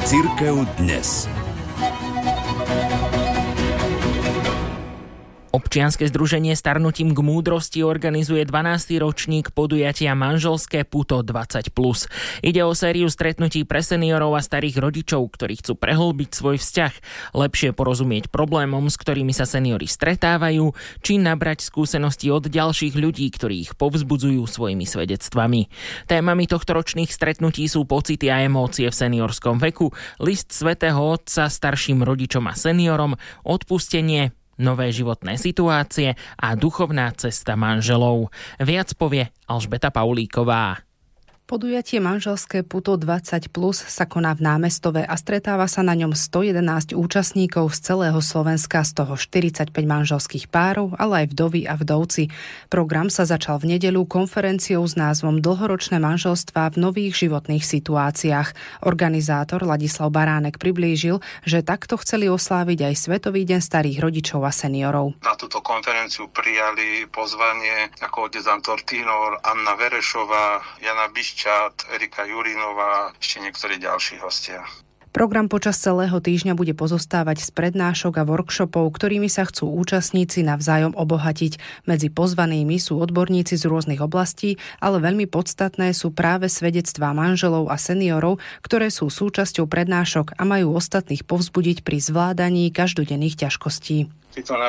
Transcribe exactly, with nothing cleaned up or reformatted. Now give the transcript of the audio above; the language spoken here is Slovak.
Cirkev dnes. Občianske združenie Starnutím k múdrosti organizuje dvanásty ročník podujatia Manželské puto dvadsať plus. Ide o sériu stretnutí pre seniorov a starých rodičov, ktorí chcú prehlbiť svoj vzťah, lepšie porozumieť problémom, s ktorými sa seniori stretávajú, či nabrať skúsenosti od ďalších ľudí, ktorí ich povzbudzujú svojimi svedectvami. Témami tohto ročných stretnutí sú pocity a emócie v seniorskom veku, list svätého Otca starším rodičom a seniorom, odpustenie, nové životné situácie a duchovná cesta manželov. Viac povie Alžbeta Paulíková. Podujatie Manželské puto dvadsať plus sa koná v Námestove a stretáva sa na ňom sto jedenásť účastníkov z celého Slovenska, z toho štyridsaťpäť manželských párov, ale aj vdovy a vdovci. Program sa začal v nedeľu konferenciou s názvom Dlhoročné manželstvá v nových životných situáciách. Organizátor Ladislav Baránek priblížil, že takto chceli osláviť aj Svetový deň starých rodičov a seniorov. Na túto konferenciu prijali pozvanie ako otec Antortínor, Anna Verešová, Jana Bišťák, Erika Jurinová a ešte niektorí ďalší hostia. Program počas celého týždňa bude pozostávať z prednášok a workshopov, ktorými sa chcú účastníci navzájom obohatiť. Medzi pozvanými sú odborníci z rôznych oblastí, ale veľmi podstatné sú práve svedectvá manželov a seniorov, ktoré sú súčasťou prednášok a majú ostatných povzbudiť pri zvládaní každodenných ťažkostí. Títo